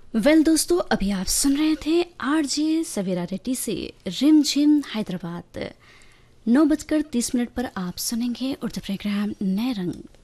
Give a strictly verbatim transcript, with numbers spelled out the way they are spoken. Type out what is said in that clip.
Well दोस्तों, अभी आप सुन रहे थे आरजे सवेरा रेड्डी से रिम झिम हैदराबाद। नौ बजकर तीस मिनट पर आप सुनेंगे उर्दू प्रोग्राम नए रंग।